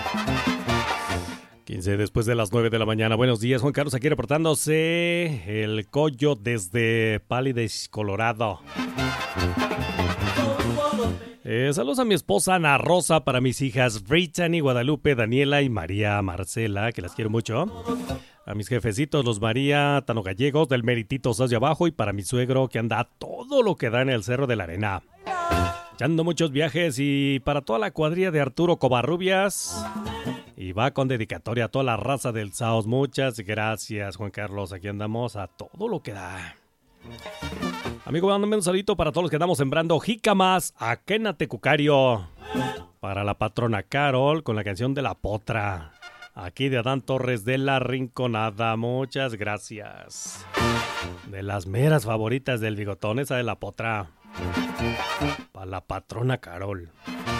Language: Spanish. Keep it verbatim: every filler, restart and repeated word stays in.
quince después de las nueve de la mañana. Buenos días, Juan Carlos, aquí reportándose el Coyo desde Pálides, Colorado. Eh, saludos a mi esposa Ana Rosa, para mis hijas Brittany, Guadalupe, Daniela y María Marcela, que las quiero mucho. A mis jefecitos, los María Tano Gallegos, del Merititos hacia abajo, y para mi suegro, que anda a todo lo que da en el Cerro de la Arena. Echando muchos viajes, y para toda la cuadrilla de Arturo Covarrubias. Y va con dedicatoria a toda la raza del Saos. Muchas gracias, Juan Carlos. Aquí andamos a todo lo que da. Amigo, mándame un saludito para todos los que andamos sembrando jícamas a Kenatecucario. Para la patrona Carol con la canción de La Potra. Aquí de Adán Torres de La Rinconada. Muchas gracias. De las meras favoritas del bigotón, esa de La Potra. Para la patrona Carol.